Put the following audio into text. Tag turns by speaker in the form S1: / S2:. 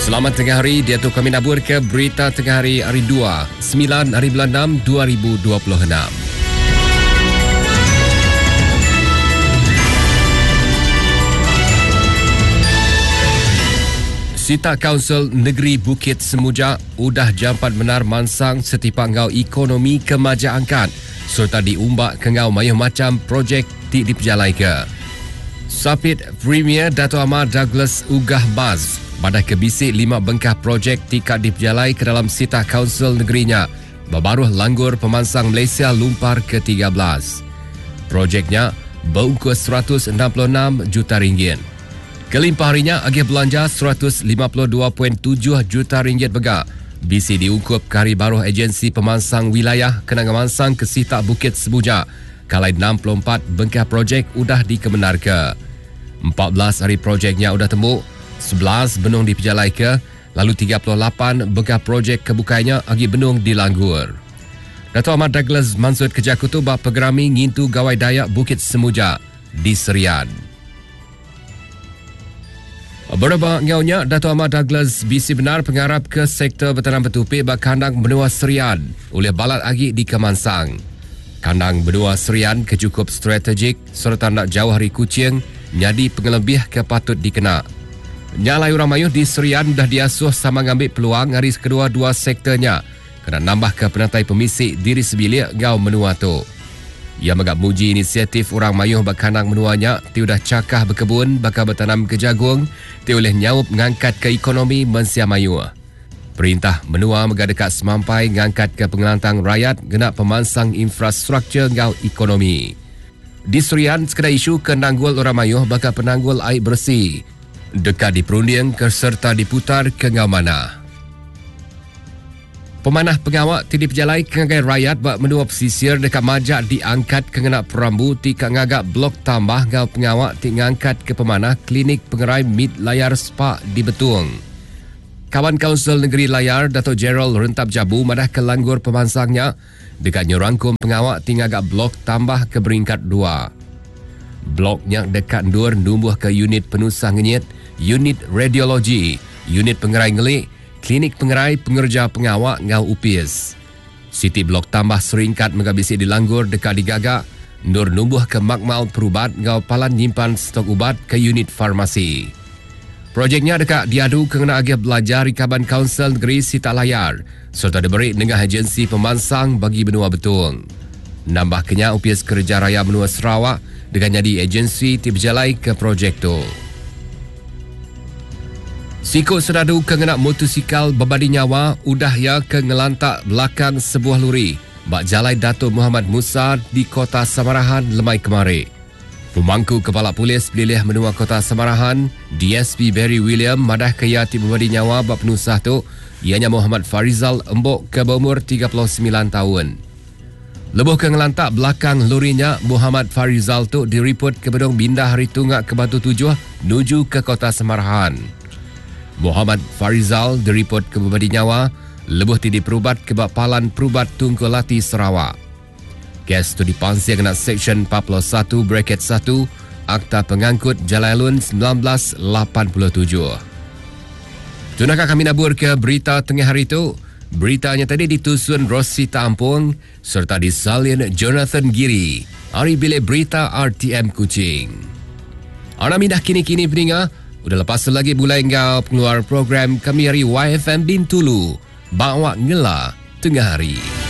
S1: Selamat tengah hari, dia tu kami nabur ke berita tengah hari 2, 9 hari bulan 6, 2026. Sita Kaunsil Negeri Bukit Semuja udah jampat benar mansang setipak ngau ekonomi kemaja angkat serta diumbak ke ngau mayuh macam projek di diperjalai ke. Sapit Premier Dato' Ahmad Douglas Ugah Baz pada kebisik 5 bengkah projek tika diperjalai ke dalam Sita Kaunsil negerinya berbaruh langgur pemansang Malaysia Lumpar ke-13. Projeknya berungkus 166 juta ringgit. Kelimpah harinya agih belanja 152.7 juta ringgit begak. BC diungkup kari baruh agensi pemansang wilayah kenanga mansang ke Sita Bukit Semuja. Kalai 64 bengkah projek udah dikebenar ke. 14 hari projeknya udah tembuk, 11 benung diperjalai ke, lalu 38 bengkah projek kebukainya agi benung dilanggur. Dato' Ahmad Douglas mansut kerja kutu bak pergerami ngintu gawai dayak Bukit Semuja di Serian. Berapa ngaunya, Dato' Ahmad Douglas BC benar pengarap ke sektor bertanam petupik bak kandang benua Serian oleh balat agi di Kemansang. Kandang benua Serian kecukup strategik serta nak jauh hari kucing nyadi pengelebih ke patut dikena. Nyalai orang mayuh di Serian dah diasuh sama ngambil peluang hari kedua dua sektornya kena nambah ke penatai pemisik diri sebilik ngau menua tu. Ia megap muji inisiatif orang mayuh bak kandang menuanya ti udah cakah berkebun bakal bertanam ke jagung ti oleh nyaup ngangkat ke ekonomi Mensia Mayuh. Perintah menua megap dekat semampai ngangkat ke pengelantang rakyat genap pemansang infrastruktur ngau ekonomi. Di Serian sekedar isu ke nanggul orang mayuh bakal penanggul air bersih. Dekat diperunding ke serta diputar ke ngau mana. Pemanah pengawak ti diperjalai ke ngagai rakyat bak menua pesisir dekat majak diangkat ke ngenak perambu ti kak ngagak blok tambah ngau pengawak ti ngangkat ke pemanah klinik pengerai mid layar spa di Betung. Kawan Kaunsil Negeri Layar Dato' Gerald Rentap Jabu madah ke langgur pemansangnya dekat nyurangkum pengawak ti ngagak blok tambah ke beringkat 2. Bloknya dekat Ndur numbuh ke unit penusah ngenyit, unit radiologi, unit pengerai ngelik, klinik pengerai pengerja pengawak ngau upis. Siti blok tambah seringkat megabisi dilanggur dekat digagak, Nur numbuh ke makmal perubat ngau palan nyimpan stok ubat ke unit farmasi. Projeknya dekat diadu kena agih belajar Kaban Kaunsil Negeri Sita Layar serta diberi dengan agensi pemansang bagi benua Betung. Nambah kenya upis kerja raya benua Sarawak dengan jadi agensi ti berjalai ke projek tu. Sikut sedadu kengenak motosikal berbadi nyawa udah ya ke ngelantak belakang sebuah lori bak jalai Dato' Muhammad Musa di Kota Samarahan lemai kemari. Pemangku Kepala Polis Pilih Menua Kota Samarahan, DSP Barry William madah kaya ti berbadi nyawa bak penusah tu, ianya Muhammad Farizal Embok ke berumur 39 tahun. Lebuh ke ngelantak belakang lorinya, Muhammad Farizal tu direport ke Bedong Bindah Hari Tunggak ke Batu Tujuh menuju ke Kota Samarahan. Muhammad Farizal direport ke berbadi nyawa, lebuh ti diperubat ke Bapalan Perubat Tungkulati Sarawak. Kes tu dipansir kena Seksyen 41 Bracket 1 Akta Pengangkut Jalalun 1987. Tunakah kami nabur ke berita tengah hari itu? Beritanya tadi ditusun Rosita Ampung serta disalin Jonathan Giri. Hari bilik berita RTM Kuching. Ana mindah kini-kini peninga. Udah lepas lagi mulai engkau keluar program kami hari YFM Bintulu. Bawa ngela tengah hari.